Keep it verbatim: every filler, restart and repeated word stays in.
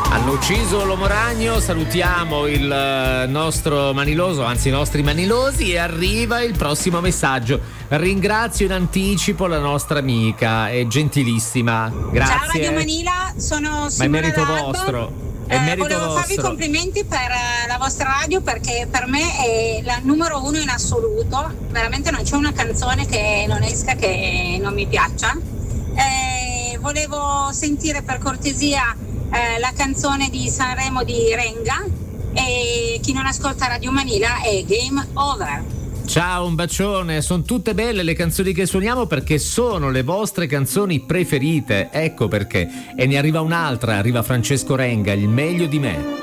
Hanno ucciso l'uomo ragno, salutiamo il nostro maniloso, anzi i nostri manilosi, e arriva il prossimo messaggio. Ringrazio in anticipo la nostra amica, è gentilissima, grazie. Ciao Radio Manila, sono Simona. Ma è merito D'Alba. vostro. È Eh, merito volevo vostro. farvi i complimenti per eh, la vostra radio, perché per me è la numero uno in assoluto. Veramente non c'è una canzone che non esca che non mi piaccia. Eh, volevo sentire per cortesia eh, la canzone di Sanremo di Renga, e chi non ascolta Radio Manila è Game Over. Ciao, un bacione. Sono tutte belle le canzoni che suoniamo perché sono le vostre canzoni preferite, ecco perché. E ne arriva un'altra, arriva Francesco Renga, Il meglio di me.